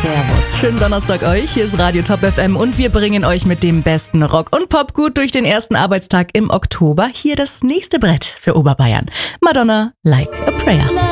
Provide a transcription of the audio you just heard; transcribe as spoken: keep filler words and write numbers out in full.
Servus. Schönen Donnerstag euch. Hier ist Radio Top F M und wir bringen euch mit dem besten Rock und Pop gut durch den ersten Arbeitstag im Oktober. Hier das nächste Brett für Oberbayern. Madonna, Like a Prayer.